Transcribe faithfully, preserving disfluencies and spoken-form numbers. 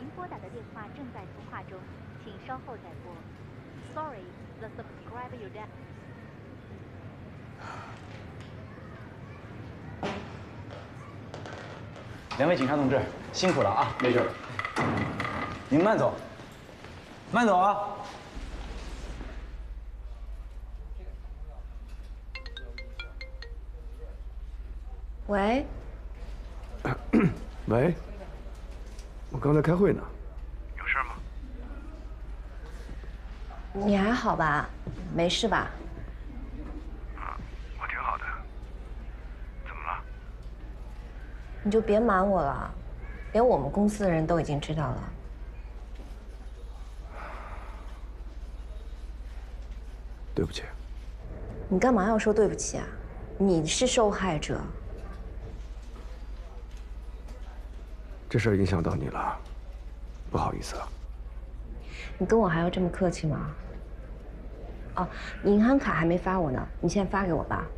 拨打的电话正在通话中，请稍后再拨。Sorry, the subscriber you dialed. 两位警察同志，辛苦了啊！没事。您慢走，慢走啊！ 喂， 喂，我刚才开会呢。 有事吗？ 你还好吧？没事吧？ 啊，我挺好的。怎么了？ 你就别瞒我了，连我们公司的人都已经知道了。 对不起。 你干嘛要说对不起啊？你是受害者。 这事儿影响到你了，不好意思啊。 你跟我还要这么客气吗？哦，银行卡还没发我呢，你现在发给我吧。